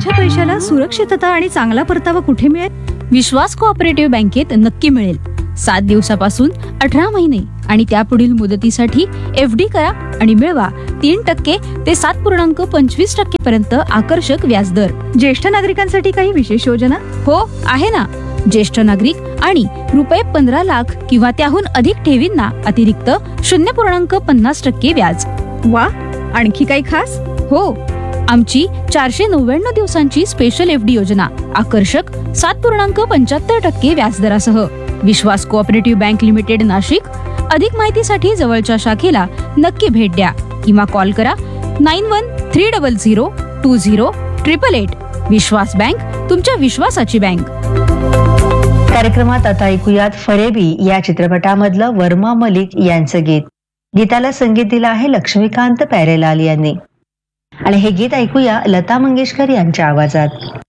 माझ्या पैशाला सुरक्षितता आणि चांगला परतावा कुठे मिळेल? विश्वास कोऑपरेटिव्ह बँकेत नक्की मिळेल. 7 दिवसापासून 18 महिने आणि त्यापुढील मुदतीसाठी FD करा आणि मिळवा 3% ते 7.25% पर्यंत आकर्षक व्याजदर. ज्येष्ठ नागरिकांसाठी काही विशेष योजना? हो आहे ना. ज्येष्ठ नागरिक आणि रुपये 15 लाख किंवा त्याहून अधिक ठेवींना अतिरिक्त 0.50% व्याज. वा, आणखी काही खास? हो, आमची 499 दिवसांची स्पेशल FD योजना आकर्षक 7.75% व्याजदरासह. विश्वास कोऑपरेटिव्ह बँक लिमिटेड, नाशिक. अधिक माहितीसाठी जवळच्या शाखेला नक्की भेट द्या किंवा कॉल करा 9130020888. विश्वास बँक, तुमच्या विश्वासाची बँक. कार्यक्रमात आता ऐकूयात फरेबी या चित्रपटामधलं वर्मा मलिक यांचं गीत. गीताला संगीत दिलं आहे लक्ष्मीकांत प्यारेलाल यांनी आणि हे गीत ऐकूया लता मंगेशकर यांच्या आवाजात.